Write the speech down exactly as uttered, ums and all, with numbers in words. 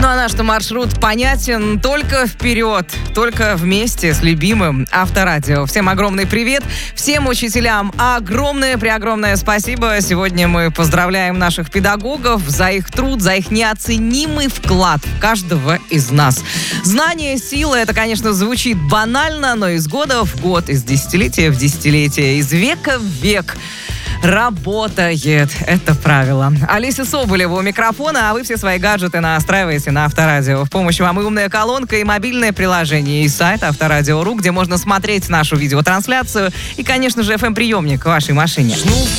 а наш маршрут понятен только вперед, только вместе с любимым Авторадио. Всем огромный привет, всем учителям огромное-преогромное спасибо. Сегодня мы поздравляем наших педагогов за их труд, за их неоценимый вклад в каждого из нас. Знание, сила, это, конечно, звучит банально, но из года в год, из десятилетия в десятилетие, из века в век работает это правило. Олеся Соболева у микрофона, а вы все свои гаджеты настраиваете на Авторадио. В помощь вам и умная колонка, и мобильное приложение, и сайт Авторадио точка ру, где можно смотреть нашу видеотрансляцию, и, конечно же, эф эм-приемник в вашей машине.